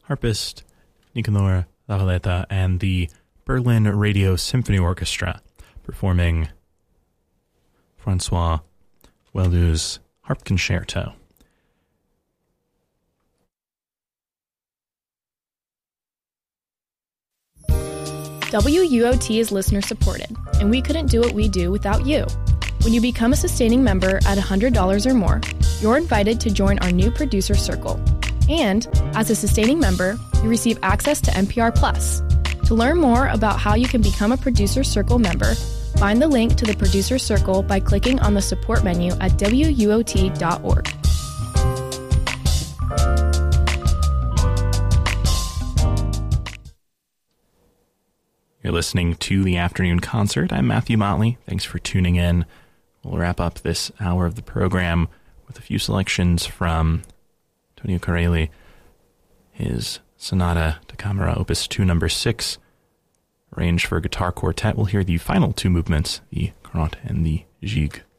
harpist Nicanor Lavaleta and the Berlin Radio Symphony Orchestra performing Francois Wellu's Harp Concerto. WUOT is listener supported, and we couldn't do what we do without you. When you become a sustaining member at $100 or more, you're invited to join our new producer circle. And as a sustaining member, you receive access to NPR Plus. To learn more about how you can become a producer circle member, find the link to the producer circle by clicking on the support menu at WUOT.org. You're listening to the Afternoon Concert. I'm Matthew Motley. Thanks for tuning in. We'll wrap up this hour of the program with a few selections from Antonio Carelli, his Sonata da Camera, Opus 2, number 6, arranged for a guitar quartet. We'll hear the final two movements, the Carant and the Gigue.